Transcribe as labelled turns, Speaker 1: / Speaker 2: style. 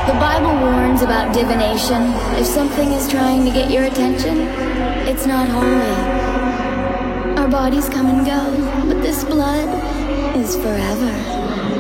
Speaker 1: The Bible warns about divination. If something is trying to get your attention, it's not holy. Our bodies come and go, but this blood is forever.